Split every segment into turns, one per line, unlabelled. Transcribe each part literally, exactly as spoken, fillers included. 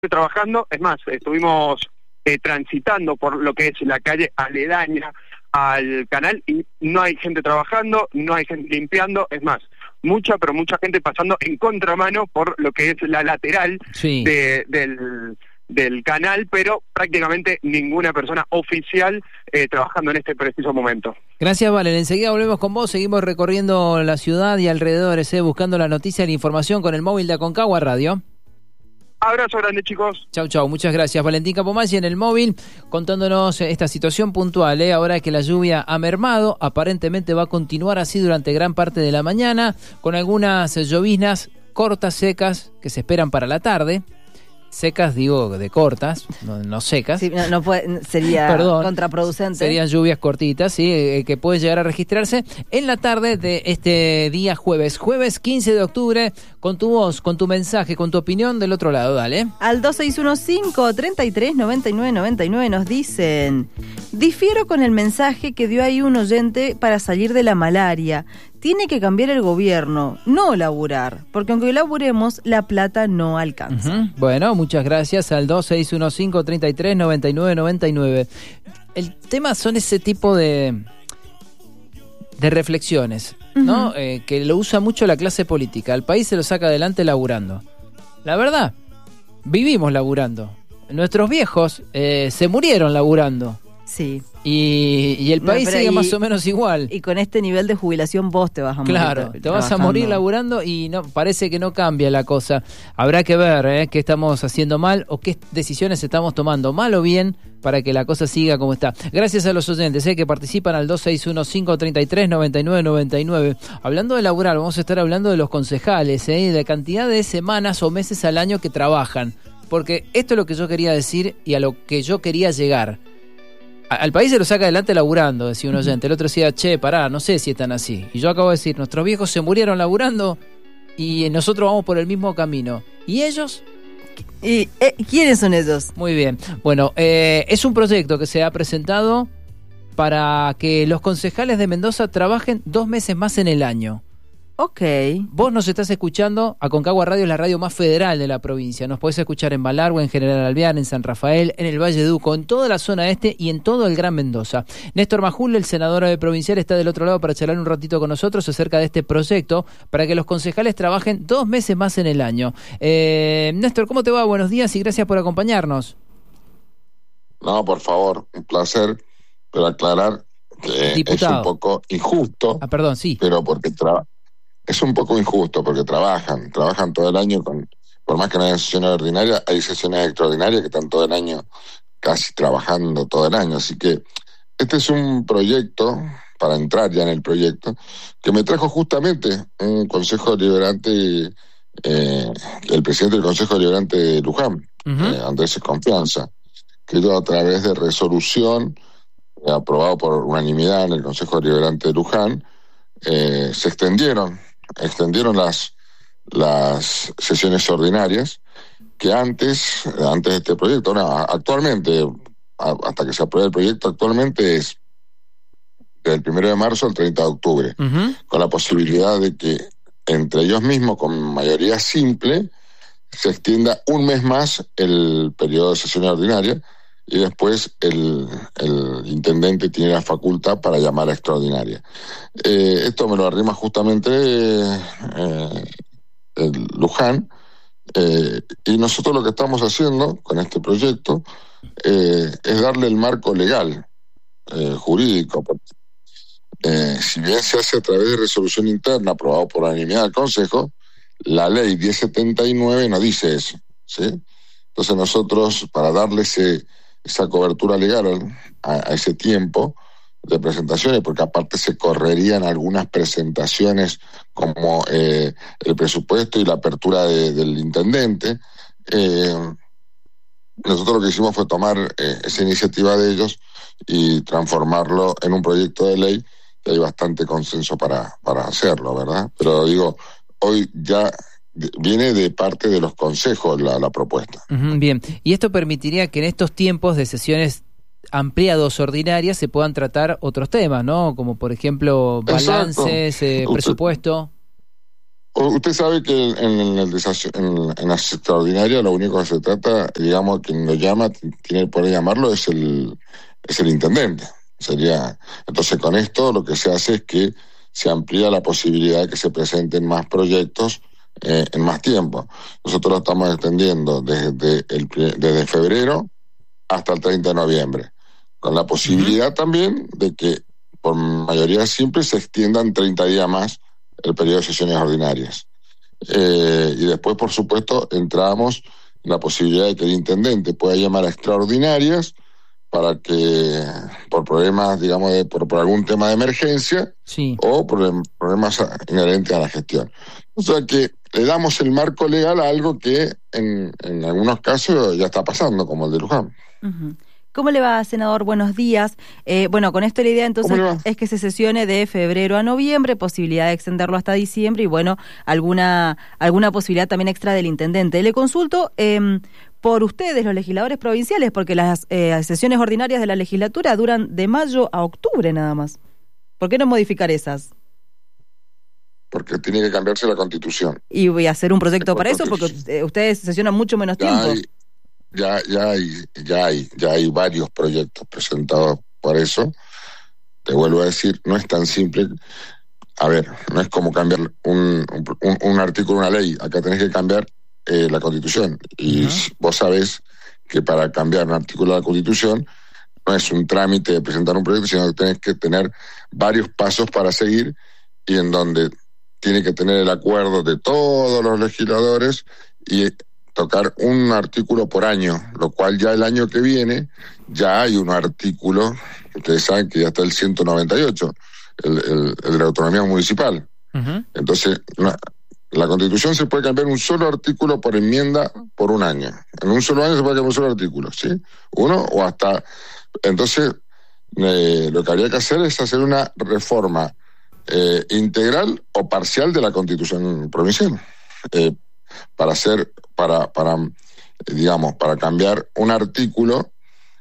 trabajando, es más, estuvimos eh, transitando por lo que es la calle aledaña al canal y no hay gente trabajando, no hay gente limpiando, es más, mucha, pero mucha gente pasando en contramano por lo que es la lateral
sí.
de, del, del canal, pero prácticamente ninguna persona oficial eh, trabajando en este preciso momento.
Gracias, Valen. Enseguida volvemos con vos, seguimos recorriendo la ciudad y alrededores, eh, buscando la noticia y la información con el móvil de Aconcagua Radio.
Abrazo grande, chicos.
Chau, chau. Muchas gracias. Valentín Capomaggi en el móvil contándonos esta situación puntual. ¿eh? Ahora que la lluvia ha mermado, aparentemente va a continuar así durante gran parte de la mañana, con algunas lloviznas cortas, secas, que se esperan para la tarde. Secas, digo, de cortas, no, no secas.
Sí, no, no puede, sería
Perdón,
contraproducente.
Serían lluvias cortitas, sí, eh, que puede llegar a registrarse en la tarde de este día jueves. Jueves quince de octubre, con tu voz, con tu mensaje, con tu opinión del otro lado, dale.
Al dos seis uno cinco, treinta y tres, noventa y nueve, noventa y nueve nos dicen: difiero con el mensaje que dio ahí un oyente para salir de la malaria. Tiene que cambiar el gobierno, no laburar, porque aunque laburemos, la plata no alcanza.
Uh-huh. Bueno, muchas gracias al dos seis uno cinco, treinta y tres, noventa y nueve, noventa y nueve. El tema son ese tipo de, de reflexiones, uh-huh. ¿no? Eh, que lo usa mucho la clase política. El país se lo saca adelante laburando. La verdad, vivimos laburando. Nuestros viejos eh, se murieron laburando.
Sí.
Y, y el país no, sigue y, más o menos igual.
Y con este nivel de jubilación vos te vas a morir.
Claro, te vas a morir laburando y no parece que no cambia la cosa. Habrá que ver ¿eh? qué estamos haciendo mal o qué decisiones estamos tomando, mal o bien, para que la cosa siga como está. Gracias a los oyentes ¿eh? que participan al dos seis uno cinco, treinta y tres, noventa y nueve, noventa y nueve. Hablando de laburar, vamos a estar hablando de los concejales, ¿eh? de cantidad de semanas o meses al año que trabajan. Porque esto es lo que yo quería decir y a lo que yo quería llegar. Al país se lo saca adelante laburando, decía un oyente. El otro decía, che, pará, no sé si están así. Y yo acabo de decir, nuestros viejos se murieron laburando y nosotros vamos por el mismo camino. ¿Y ellos?
¿Y eh, quiénes son ellos?
Muy bien. Bueno, eh, es un proyecto que se ha presentado para que los concejales de Mendoza trabajen dos meses más en el año.
Ok.
Vos nos estás escuchando, Aconcagua Radio es la radio más federal de la provincia. Nos podés escuchar en Balargüe, en General Alvear, en San Rafael, en el Valle de Uco, en toda la zona este y en todo el Gran Mendoza. Néstor Majul, el senador provincial, está del otro lado para charlar un ratito con nosotros acerca de este proyecto para que los concejales trabajen dos meses más en el año. Eh, Néstor, ¿cómo te va? Buenos días y gracias por acompañarnos.
No, por favor, un placer, pero aclarar que Diputado. Es un poco injusto.
Ah, perdón, sí.
Pero porque trabaja. Es un poco injusto porque trabajan, trabajan todo el año, con, por más que no haya sesiones ordinarias, hay sesiones extraordinarias que están todo el año casi trabajando todo el año. Así que este es un proyecto, para entrar ya en el proyecto, que me trajo justamente un Consejo Deliberante, eh, el presidente del Consejo Deliberante de Luján, uh-huh. eh, Andrés Confianza, que yo a través de resolución, eh, aprobado por unanimidad en el Consejo Deliberante de Luján, eh, se extendieron extendieron las las sesiones ordinarias que antes antes de este proyecto, no, actualmente a, hasta que se apruebe el proyecto actualmente es del primero de marzo al treinta de octubre, uh-huh. con la posibilidad de que entre ellos mismos con mayoría simple se extienda un mes más el periodo de sesiones ordinarias y después el, el intendente tiene la facultad para llamar a extraordinaria. Eh, esto me lo arrima justamente eh, el Luján, eh, y nosotros lo que estamos haciendo con este proyecto eh, es darle el marco legal, eh, jurídico. Eh, si bien se hace a través de resolución interna aprobado por unanimidad del Consejo, la ley diez setenta y nueve no dice eso, ¿sí? Entonces nosotros, para darle ese esa cobertura legal a, a ese tiempo de presentaciones, porque aparte se correrían algunas presentaciones como eh, el presupuesto y la apertura de, del intendente. Eh, nosotros lo que hicimos fue tomar eh, esa iniciativa de ellos y transformarlo en un proyecto de ley, que hay bastante consenso para, para hacerlo, ¿verdad? Pero digo, hoy ya viene de parte de los consejos la, la propuesta.
Uh-huh, bien, y esto permitiría que en estos tiempos de sesiones ampliados ordinarias se puedan tratar otros temas, ¿no? Como por ejemplo balances, eh, presupuesto.
Usted sabe que en, el desacio, en, en las extraordinarias lo único que se trata, digamos, quien lo llama, tiene que poder llamarlo, es el, es el intendente. Sería, entonces con esto lo que se hace es que se amplía la posibilidad de que se presenten más proyectos eh, en más tiempo. Nosotros lo estamos extendiendo desde, el, desde febrero hasta el treinta de noviembre, con la posibilidad uh-huh. también de que por mayoría simple se extiendan treinta días más el periodo de sesiones ordinarias. Eh, y después, por supuesto, entramos en la posibilidad de que el intendente pueda llamar a extraordinarias para que, por problemas, digamos, de, por, por algún tema de emergencia,
sí.
o por problemas inherentes a la gestión. O sea que le damos el marco legal a algo que en, en algunos casos ya está pasando, como el de Luján.
Uh-huh. ¿Cómo le va, senador? Buenos días. Eh, bueno, con esto la idea entonces es que se sesione de febrero a noviembre, posibilidad de extenderlo hasta diciembre y bueno, alguna alguna posibilidad también extra del intendente. Le consulto eh, por ustedes, los legisladores provinciales, porque las eh, sesiones ordinarias de la legislatura duran de mayo a octubre nada más. ¿Por qué no modificar esas?
Porque tiene que cambiarse la Constitución.
¿Y voy a hacer un proyecto para eso? Porque eh, ustedes sesionan mucho menos
ya
tiempo.
Hay... Ya, ya hay, ya hay, ya hay varios proyectos presentados por eso. Te vuelvo a decir, no es tan simple. A ver, no es como cambiar un, un, un artículo, una ley. Acá tenés que cambiar eh, la Constitución. Y uh-huh. vos sabés que para cambiar un artículo de la Constitución no es un trámite de presentar un proyecto, sino que tenés que tener varios pasos para seguir y en donde tiene que tener el acuerdo de todos los legisladores y tocar un artículo por año, lo cual ya el año que viene ya hay un artículo, ustedes saben que ya está el ciento noventa y ocho, el, el, el de la autonomía municipal. Uh-huh. Entonces, la, la Constitución se puede cambiar un solo artículo por enmienda por un año. En un solo año se puede cambiar un solo artículo, ¿sí? Uno o hasta... Entonces, eh, lo que habría que hacer es hacer una reforma eh, integral o parcial de la Constitución provincial. Eh, para hacer, para, para, digamos, para cambiar un artículo,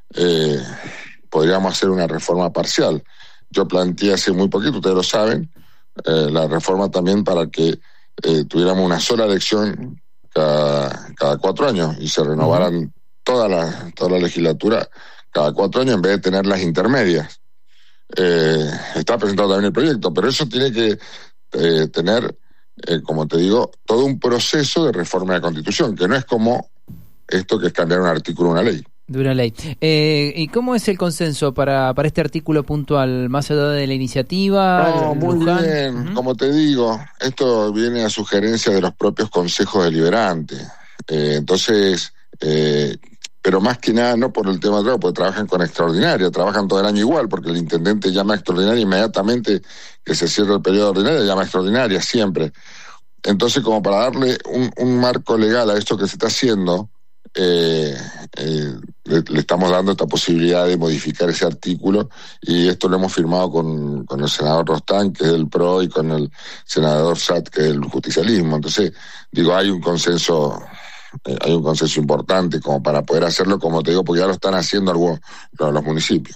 eh, podríamos hacer una reforma parcial. Yo planteé hace muy poquito, ustedes lo saben, eh, la reforma también para que eh, tuviéramos una sola elección cada, cada cuatro años y se renovaran uh-huh. toda la, toda la legislatura cada cuatro años en vez de tener las intermedias. Eh, está presentado también el proyecto, pero eso tiene que eh, tener... Eh, como te digo, todo un proceso de reforma de la Constitución, que no es como esto que es cambiar un artículo de una ley.
De una ley. Eh, ¿Y cómo es el consenso para, para este artículo puntual, más allá de la iniciativa?
No, muy Luján? bien. Uh-huh. Como te digo, esto viene a sugerencia de los propios consejos deliberantes. Eh, entonces, eh, pero más que nada no por el tema de trabajo, porque trabajan con extraordinaria, trabajan todo el año igual, porque el intendente llama a extraordinaria inmediatamente que se cierra el periodo ordinario, llama a extraordinaria siempre. Entonces, como para darle un, un marco legal a esto que se está haciendo, eh, eh, le, le estamos dando esta posibilidad de modificar ese artículo, y esto lo hemos firmado con, con el senador Rostán, que es del P R O, y con el senador Satt, que es del justicialismo. Entonces, digo, hay un consenso... Eh, hay un consenso importante como para poder hacerlo, como te digo, porque ya lo están haciendo algunos los, los municipios.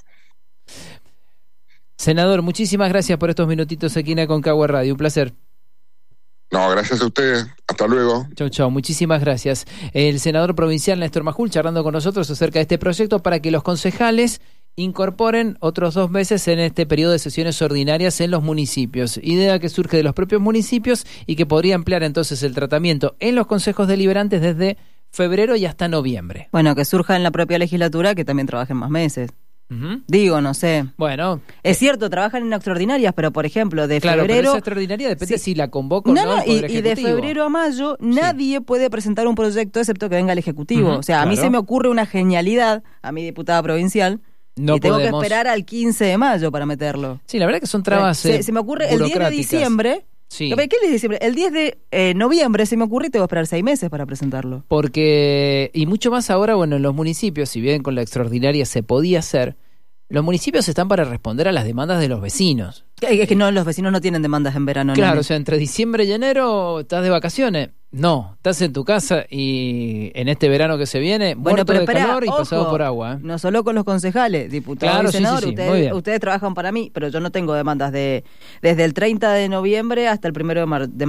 Senador, muchísimas gracias por estos minutitos aquí en Aconcagua Radio, un placer.
No, gracias a ustedes, hasta luego.
Chau, chau, muchísimas gracias. El senador provincial Néstor Majul charlando con nosotros acerca de este proyecto para que los concejales incorporen otros dos meses en este periodo de sesiones ordinarias en los municipios. Idea que surge de los propios municipios y que podría ampliar entonces el tratamiento en los consejos deliberantes desde febrero y hasta noviembre.
Bueno, que surja en la propia legislatura que también trabajen más meses. Uh-huh. Digo, no sé.
Bueno,
es cierto, trabajan en extraordinarias, pero por ejemplo, de
claro,
febrero.
Pero esa extraordinaria depende sí. si la convoco o
no.
No,
no y, y de febrero a mayo, nadie sí. puede presentar un proyecto excepto que venga el Ejecutivo. Uh-huh, o sea, claro. A mí se me ocurre una genialidad, a mi diputada provincial. No y tengo podemos... que esperar al quince de mayo para meterlo.
Sí, la verdad que son trabas
se, eh, se me ocurre el diez de diciembre.
Sí.
¿Qué diez de diciembre? El diez de eh, noviembre se me ocurre y tengo que esperar seis meses para presentarlo.
Porque, y mucho más ahora, bueno, en los municipios, si bien con la extraordinaria se podía hacer, los municipios están para responder a las demandas de los vecinos.
Es que no, los vecinos no tienen demandas en verano.
Claro,
¿no?
O sea, entre diciembre y enero estás de vacaciones. No, estás en tu casa y en este verano que se viene,
bueno,
muerto
pero
de
espera,
calor y
ojo,
pasado por agua. ¿eh?
No solo con los concejales, diputados
claro,
y senadores,
sí, sí, sí,
ustedes, ustedes trabajan para mí, pero yo no tengo demandas de desde el treinta de noviembre hasta el primero de, mar, de mayo.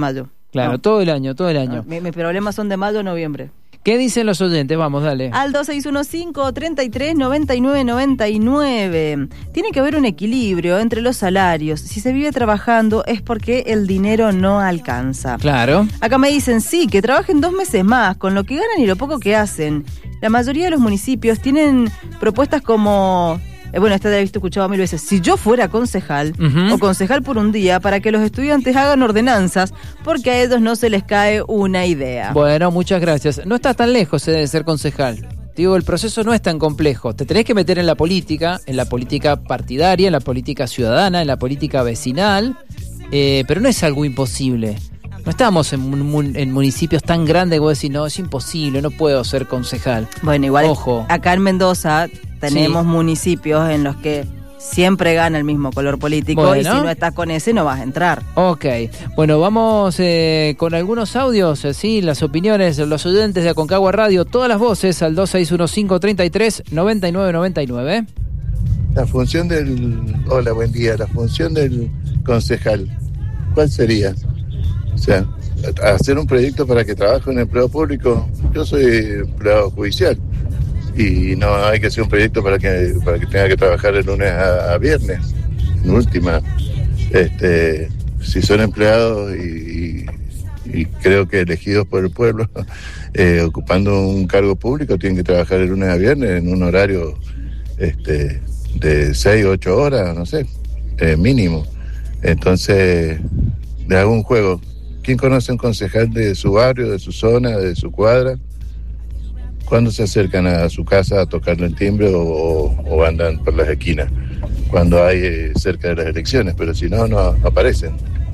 Claro,
No.
todo el año, todo el año.
Mi- mis problemas son de mayo a noviembre.
¿Qué dicen los oyentes? Vamos, dale.
Al dos seis uno cinco, treinta y tres, noventa y nueve, noventa y nueve. Tiene que haber un equilibrio entre los salarios. Si se vive trabajando es porque el dinero no alcanza.
Claro.
Acá me dicen, sí, que trabajen dos meses más, con lo que ganan y lo poco que hacen. La mayoría de los municipios tienen propuestas como... Eh, bueno, esta la he visto escuchado mil veces. Si yo fuera concejal,
Ujú.
o concejal por un día, para que los estudiantes hagan ordenanzas, porque a ellos no se les cae una idea.
Bueno, muchas gracias. No estás tan lejos eh, de ser concejal. Digo, el proceso no es tan complejo. Te tenés que meter en la política, en la política partidaria, en la política ciudadana, en la política vecinal, eh, pero no es algo imposible. No estamos en, mun- en municipios tan grandes que vos decís, no, es imposible, no puedo ser concejal.
Bueno, igual
Ojo.
acá en Mendoza tenemos
Sí.
municipios en los que siempre gana el mismo color político,
Bueno.
y si no estás con ese no vas a entrar.
Ok, bueno, vamos eh, con algunos audios, eh, sí, las opiniones de los oyentes de Aconcagua Radio, todas las voces al dos seis uno cinco, treinta y tres, noventa y nueve noventa y nueve.
La función del... Hola, buen día. La función del concejal, ¿cuál sería? O sea, hacer un proyecto para que trabaje un empleado público. Yo soy empleado judicial y no hay que hacer un proyecto para que para que tenga que trabajar de lunes a, a viernes. En última, este, si son empleados y, y, y creo que elegidos por el pueblo, eh, ocupando un cargo público, tienen que trabajar de lunes a viernes en un horario este, de seis, ocho horas, no sé, eh, mínimo. Entonces, le hago un juego. ¿Quién conoce un concejal de su barrio, de su zona, de su cuadra? ¿Cuándo se acercan a su casa a tocarle el timbre o, o andan por las esquinas? Cuando hay eh, cerca de las elecciones, pero si no, no aparecen.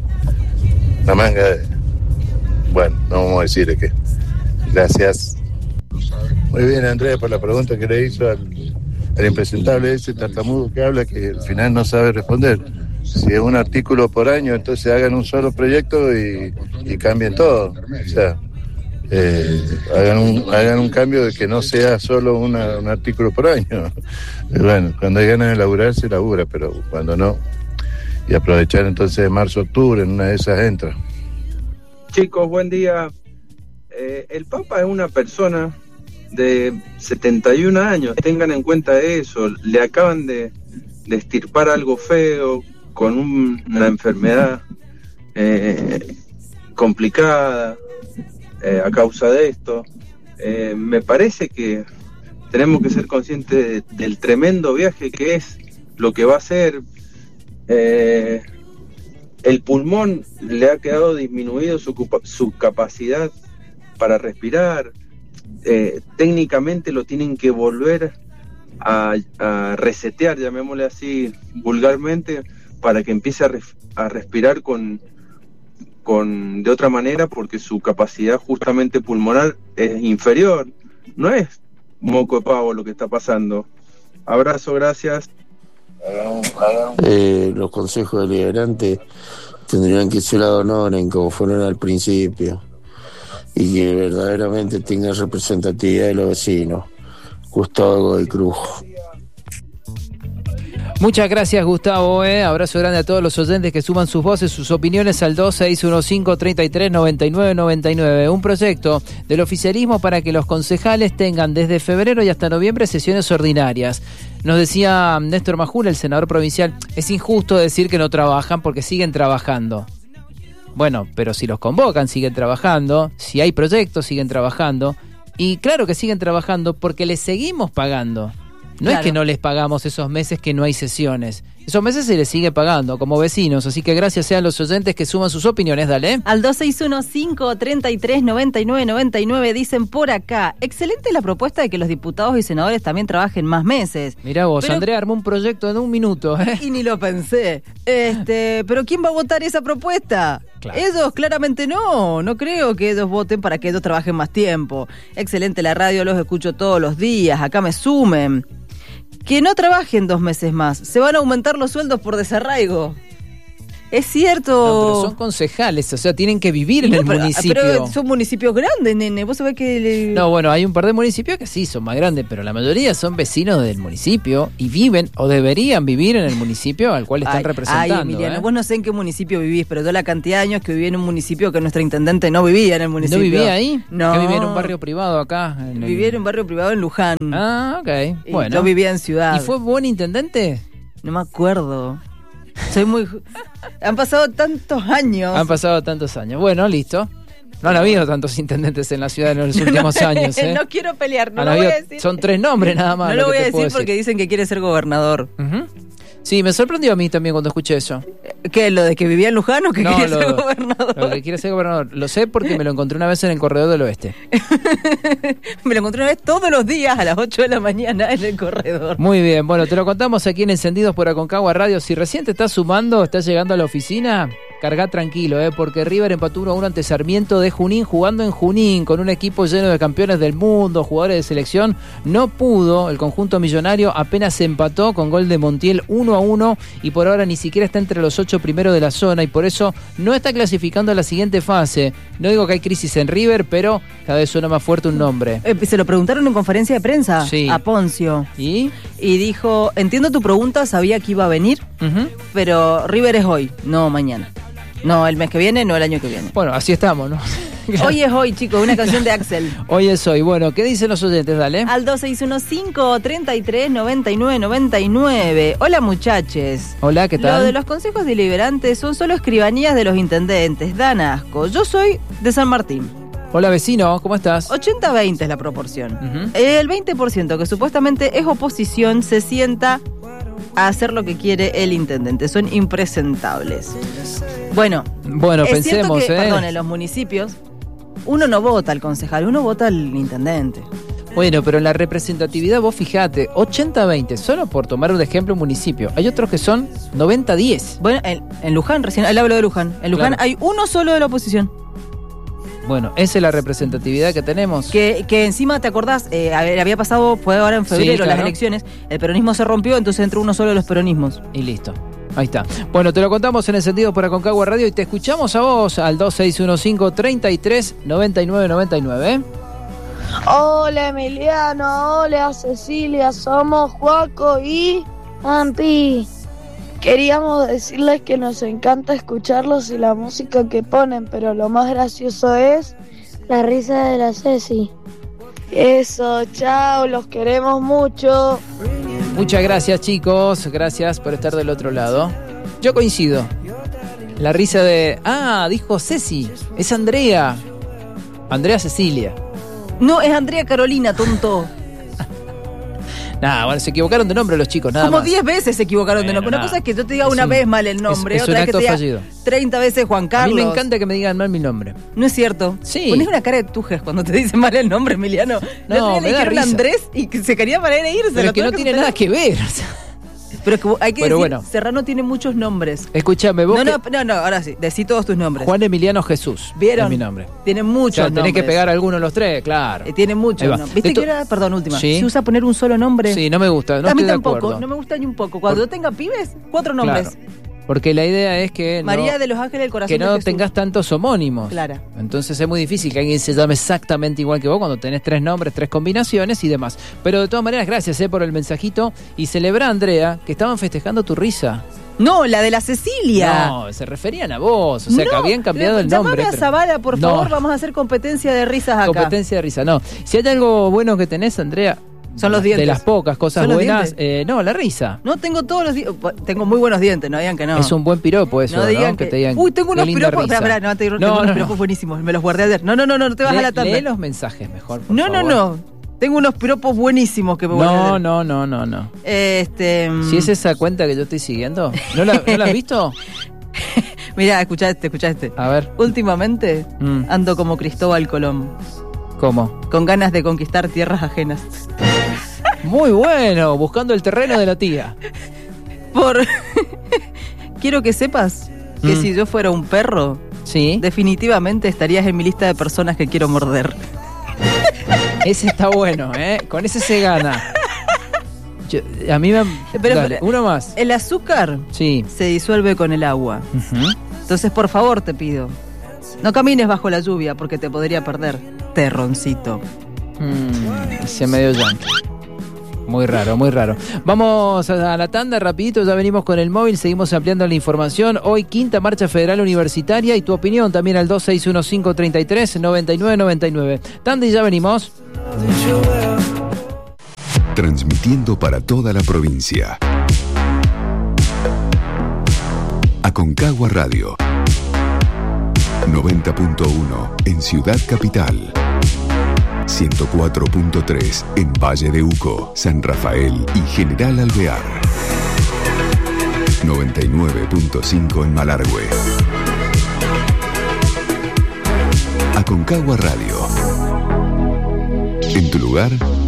La manga de... Bueno, no vamos a decir de qué. Gracias. Muy bien, Andrea, por la pregunta que le hizo al, al impresentable ese tartamudo que habla, que al final no sabe responder. Si es un artículo por año, entonces hagan un solo proyecto y, y cambien todo. O sea, eh, hagan, un, hagan un cambio de que no sea solo una, un artículo por año. Bueno, cuando hay ganas de laburar, se labura, pero cuando no, y aprovechar entonces de marzo, octubre, en una de esas entra.
Chicos, buen día. Eh, el Papa es una persona de setenta y un años, tengan en cuenta eso. Le acaban de, de extirpar algo feo, con un, una enfermedad eh, complicada eh, a causa de esto. Eh, me parece que tenemos que ser conscientes de, del tremendo viaje que es lo que va a ser. Eh, el pulmón le ha quedado disminuido su, su capacidad para respirar. Eh, técnicamente lo tienen que volver a, a resetear, llamémosle así vulgarmente, para que empiece a, res, a respirar con, con de otra manera, porque su capacidad justamente pulmonar es inferior. No es moco de pavo lo que está pasando. Abrazo, gracias.
Eh, los consejos deliberantes tendrían que ser ad honorem, como fueron al principio, y que verdaderamente tengan representatividad de los vecinos. Gustavo Godoy Cruz.
Muchas gracias, Gustavo. Eh. Abrazo grande a todos los oyentes que suman sus voces, sus opiniones al dos seis uno cinco, treinta y tres, noventa y nueve noventa y nueve. Un proyecto del oficialismo para que los concejales tengan desde febrero y hasta noviembre sesiones ordinarias. Nos decía Néstor Majul, el senador provincial, es injusto decir que no trabajan porque siguen trabajando. Bueno, pero si los convocan, siguen trabajando. Si hay proyectos, siguen trabajando. Y claro que siguen trabajando porque les seguimos pagando. No claro. Es que no les pagamos esos meses que no hay sesiones. Esos meses se les sigue pagando como vecinos. Así que gracias sean los oyentes que suman sus opiniones. Dale.
Al dos seis uno cinco, treinta y tres, noventa y nueve noventa y nueve dicen por acá. Excelente la propuesta de que los diputados y senadores también trabajen más meses.
Mirá vos,
pero...
Andrea armó un proyecto en un minuto. ¿eh?
Y ni lo pensé. Este, pero ¿quién va a votar esa propuesta? Claro. Ellos claramente no. No creo que ellos voten para que ellos trabajen más tiempo. Excelente la radio, los escucho todos los días. Acá me sumen. Que no trabajen dos meses más. Se van a aumentar los sueldos por desarraigo. Es cierto.
No, pero son concejales, o sea, tienen que vivir en
no,
el
pero,
municipio.
Pero son municipios grandes, nene. Vos sabés que... Le...
No, bueno, hay un par de municipios que sí son más grandes, pero la mayoría son vecinos del municipio y viven o deberían vivir en el municipio al cual están
ay,
representando.
Ay, Emiliano,
¿eh?
Vos no sé en qué municipio vivís, pero yo la cantidad de años que viví en un municipio que nuestro intendente no vivía en el municipio.
¿No vivía ahí?
No.
¿Que vivía en un barrio privado acá? En el...
Vivía en un barrio privado en Luján.
Ah, ok.
Y
bueno.
yo vivía en ciudad.
¿Y fue buen intendente?
No me acuerdo. Soy muy... Han pasado tantos años.
Han pasado tantos años. Bueno, listo. No han habido tantos intendentes en la ciudad en los últimos
no,
años. ¿eh?
No quiero pelear, no
Han
lo
habido,
voy a decir.
Son tres nombres nada más.
No lo, lo voy a decir porque dicen que quiere ser gobernador.
Uh-huh. Sí, me sorprendió a mí también cuando escuché eso.
¿Qué? ¿Lo de que vivía en Luján o que
no,
quería
lo,
ser gobernador?
Lo que quiere ser gobernador. Lo sé porque me lo encontré una vez en el corredor del oeste.
Me lo encontré una vez todos los días a las ocho de la mañana en el corredor.
Muy bien, bueno, te lo contamos aquí en Encendidos por Aconcagua Radio. Si recién te estás sumando, estás llegando a la oficina, cargá tranquilo, ¿eh? Porque River empató uno a uno ante Sarmiento de Junín, jugando en Junín, con un equipo lleno de campeones del mundo, jugadores de selección. No pudo, el conjunto millonario apenas empató con gol de Montiel uno a uno y por ahora ni siquiera está entre los ocho primeros de la zona y por eso no está clasificando a la siguiente fase. No digo que hay crisis en River, pero cada vez suena más fuerte un nombre.
Eh, se lo preguntaron en conferencia de prensa
sí.
a Poncio.
¿Y?
Y dijo, entiendo tu pregunta, sabía que iba a venir, uh-huh. pero River es hoy, no mañana. No, el mes que viene, no el año que viene.
Bueno, así estamos, ¿no?
Hoy es hoy, chicos, una canción de Axel.
Hoy es hoy. Bueno, ¿qué dicen los oyentes? Dale.
Al dos seis uno cinco, tres tres, nueve nueve nueve nueve. Hola, muchaches.
Hola, ¿qué tal?
Lo de los consejos deliberantes son solo escribanías de los intendentes. Dan asco. Yo soy de San Martín.
Hola, vecino, ¿cómo estás?
ochenta veinte es la proporción.
Uh-huh.
El veinte por ciento que supuestamente es oposición se sienta a hacer lo que quiere el intendente. Son impresentables. Bueno,
bueno
es
pensemos,
cierto que,
¿eh?
Perdón, en los municipios uno no vota al concejal, uno vota al intendente.
Bueno, pero en la representatividad vos fijate, ochenta veinte, solo por tomar un ejemplo un municipio. Hay otros que son noventa diez.
Bueno, en, en Luján, recién, él habló de Luján. En Luján claro. hay uno solo de la oposición.
Bueno, esa es la representatividad que tenemos.
Que, que encima, ¿te acordás? Eh, había pasado, fue ahora en febrero, sí, claro. las elecciones. El peronismo se rompió, entonces entró uno solo de los peronismos.
Y listo. Ahí está. Bueno, te lo contamos en Encendidos por Aconcagua Radio y te escuchamos a vos al dos seis uno cinco, tres tres, nueve nueve nueve nueve. ¿eh?
Hola Emiliano, hola Cecilia, somos Juaco y Ampi. Queríamos decirles que nos encanta escucharlos y la música que ponen, pero lo más gracioso es la risa de la Ceci. Eso, chao, los queremos mucho.
Muchas gracias, chicos, gracias por estar del otro lado. Yo coincido. La risa de... Ah, dijo Ceci, es Andrea. Andrea Cecilia.
No, es Andrea Carolina, tonto.
Nada, bueno, se equivocaron de nombre los chicos, nada
Como
más.
diez veces se equivocaron
bueno,
de nombre.
nada.
Una cosa es que yo te diga una
un,
vez mal el nombre,
es, es
otra vez que te diga
fallido.
treinta veces Juan Carlos.
A mí me encanta que me digan mal mi nombre.
No es cierto.
Sí.
Pones una cara de tujes cuando te dicen mal el nombre, Emiliano.
No,
no
me
le
da
dijeron
risa.
Andrés y que se quería parar e irse.
Pero es que no
que
tiene nada que ver. O sea.
Pero es que hay que
Pero
decir,
bueno.
Serrano tiene muchos nombres.
Escúchame, vos.
No, no,
que...
no, no, ahora sí, decí todos tus nombres.
Juan Emiliano Jesús.
¿Vieron?
Es mi nombre.
Tiene muchos
o sea,
nombres.
tenés que pegar alguno de los tres, claro.
Eh, tiene muchos nombres. ¿Viste que era, perdón, última?
¿Sí?
Se usa poner un solo nombre.
Sí, no me gusta, no
a mí
estoy
tampoco,
de acuerdo.
no me gusta ni un poco. Cuando
Por...
yo tenga pibes, cuatro nombres.
Claro. Porque la idea es que
María
no,
de los Ángeles del Corazón
que no
de Jesús.
tengas tantos homónimos.
Claro.
Entonces es muy difícil que alguien se llame exactamente igual que vos cuando tenés tres nombres, tres combinaciones y demás. Pero de todas maneras, gracias eh, por el mensajito. Y celebra, Andrea, que estaban festejando tu risa.
No, la de la Cecilia.
No, se referían a vos. O sea,
no,
que habían cambiado el nombre.
Llamame a
pero...
Zavala, por
no.
favor, vamos a hacer competencia de risas acá.
Competencia de risa, no. Si hay algo bueno que tenés, Andrea...
Son los dientes.
De las pocas cosas
¿Son
buenas, eh, no, la risa.
No, tengo todos los dientes. Tengo muy buenos dientes, no digan que no.
Es un buen piropo eso,
no,
¿no?
digan
Que...
que
te digan.
Uy, tengo unos piropos.
Risa.
Espera, espera, no, te digo,
no,
tengo
no,
unos
no.
piropos buenísimos. Me los guardé ayer. No, no, no, no, no te vas
Le,
a la tarde.
Lee los mensajes mejor. Por
no,
favor.
no, no. Tengo unos piropos buenísimos que me guardé
No,
ayer.
no, no, no, no.
Este.
Si es esa cuenta que yo estoy siguiendo, ¿no la, ¿no la has visto?
Mirá, escuchá este, escuchá este.
A ver.
Últimamente mm. ando como Cristóbal Colón.
¿Cómo?
Con ganas de conquistar tierras ajenas.
Muy bueno, buscando el terreno de la tía.
Por quiero que sepas que mm. si yo fuera un perro,
sí,
definitivamente estarías en mi lista de personas que quiero morder.
Ese está bueno, ¿eh? Con ese se gana. Yo, a mí me...
Pero,
dale,
pero,
uno más.
El azúcar
sí.
se disuelve con el agua.
Uh-huh.
Entonces, por favor, te pido, no camines bajo la lluvia porque te podría perder, terroncito.
Mm, ese medio yankee. Muy raro, muy raro. Vamos a la tanda rapidito, ya venimos con el móvil, seguimos ampliando la información. Hoy quinta marcha federal universitaria y tu opinión también al dos seis uno cinco, tres tres, nueve nueve nueve nueve. Tanda y ya venimos.
Transmitiendo para toda la provincia. Aconcagua Radio. noventa punto uno en Ciudad Capital. ciento cuatro punto tres en Valle de Uco, San Rafael y General Alvear. noventa y nueve punto cinco en Malargüe. Aconcagua Radio. En tu lugar,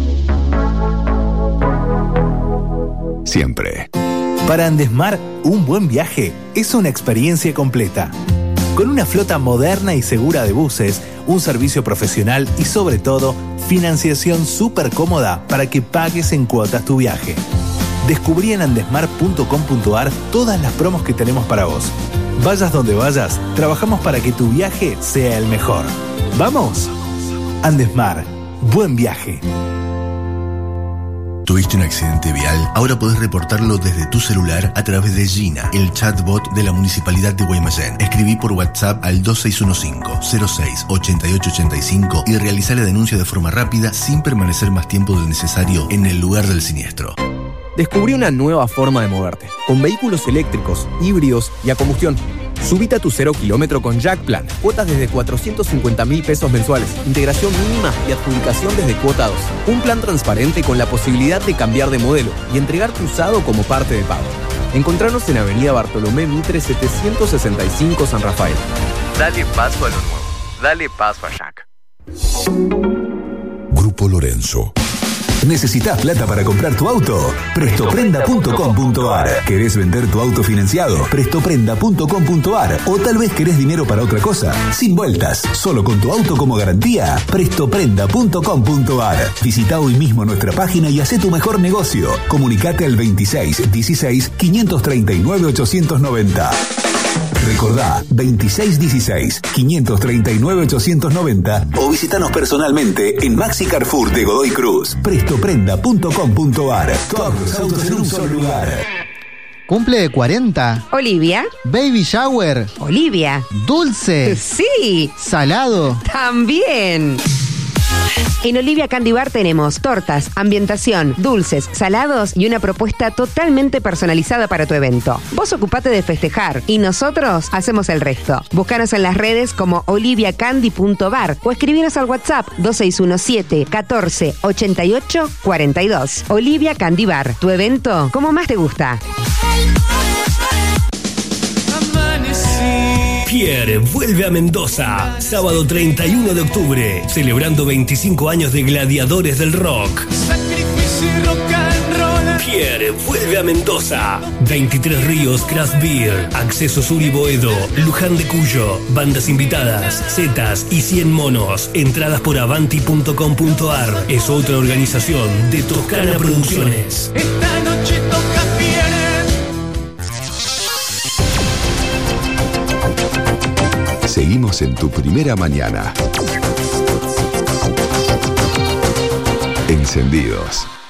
siempre.
Para Andesmar, un buen viaje es una experiencia completa. Con una flota moderna y segura de buses, un servicio profesional y sobre todo, financiación súper cómoda para que pagues en cuotas tu viaje. Descubrí en andesmar punto com punto ar todas las promos que tenemos para vos. Vayas donde vayas, trabajamos para que tu viaje sea el mejor. ¿Vamos? Andesmar, buen viaje.
¿Tuviste un accidente vial? Ahora podés reportarlo desde tu celular a través de Gina, el chatbot de la Municipalidad de Guaymallén. Escribí por WhatsApp al dos seis uno cinco, cero seis, ocho ocho ocho cinco y realizá la denuncia de forma rápida sin permanecer más tiempo del necesario en el lugar del siniestro.
Descubrí una nueva forma de moverte, con vehículos eléctricos, híbridos y a combustión. Subite a tu cero kilómetro con Jack Plan. Cuotas desde cuatrocientos cincuenta mil pesos mensuales. Integración mínima y adjudicación desde cuota dos. Un plan transparente con la posibilidad de cambiar de modelo y entregar tu usado como parte de pago. Encontrarnos en Avenida Bartolomé Mitre setecientos sesenta y cinco San Rafael.
Dale paso a lo nuevo. Dale paso a Jack.
Grupo Lorenzo. ¿Necesitas plata para comprar tu auto? Prestoprenda punto com punto ar. ¿Querés vender tu auto financiado? Prestoprenda punto com punto ar. ¿O tal vez querés dinero para otra cosa? Sin vueltas, solo con tu auto como garantía. Prestoprenda punto com punto ar. Visita hoy mismo nuestra página y haz tu mejor negocio. Comunicate al veintiséis dieciséis, quinientos treinta y nueve, ochocientos noventa. Recordá, veintiséis dieciséis, quinientos treinta y nueve, ochocientos noventa o visitanos personalmente en Maxi Carrefour de Godoy Cruz. Prestoprenda punto com punto ar. Todos los autos en un solo lugar.
Cumple de cuarenta.
Olivia.
Baby shower.
Olivia.
Dulce.
Sí.
Salado.
También. En Olivia Candy Bar tenemos tortas, ambientación, dulces, salados y una propuesta totalmente personalizada para tu evento. Vos ocupate de festejar y nosotros hacemos el resto. Búscanos en las redes como olivia candy punto bar o escribinos al WhatsApp dos seis uno siete, catorce, ochenta y ocho, cuarenta y dos. Olivia Candy Bar, tu evento como más te gusta.
Pierre vuelve a Mendoza, sábado treinta y uno de octubre, celebrando veinticinco años de Gladiadores del Rock. Pierre vuelve a Mendoza, veintitrés Ríos Craft Beer, Acceso Sur y Boedo, Luján de Cuyo, bandas invitadas, Zetas y cien monos. Entradas por avanti punto com punto ar. Es otra organización de Toscana Producciones.
Esta noche toca Pierre.
Seguimos en tu primera mañana. Encendidos.